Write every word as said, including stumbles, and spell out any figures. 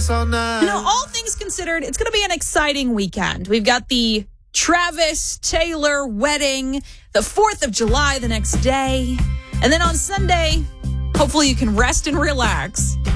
us all night. You know, all things considered, it's going to be an exciting weekend. We've got the Travis Taylor wedding, the fourth of July the next day. And then on Sunday, hopefully you can rest and relax